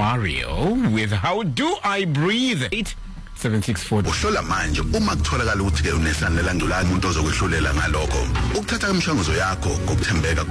Mario with How Do I Breathe? 87640. Uhlola manje uma kutholakala ukuthi ke unesandla landulayo umuntu ozokwehlulela ngalokho ukuthatha imishanguzo yakho ngokuthembeka